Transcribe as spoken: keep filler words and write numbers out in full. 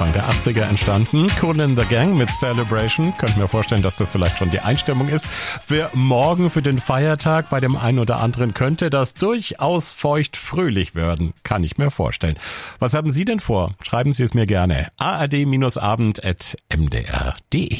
Anfang der achtziger entstanden. Kool in the Gang mit Celebration. Könnt mir vorstellen, dass das vielleicht schon die Einstimmung ist. Für morgen, für den Feiertag, bei dem einen oder anderen könnte das durchaus feucht fröhlich werden. Kann ich mir vorstellen. Was haben Sie denn vor? Schreiben Sie es mir gerne. a r d abend at m d r punkt d e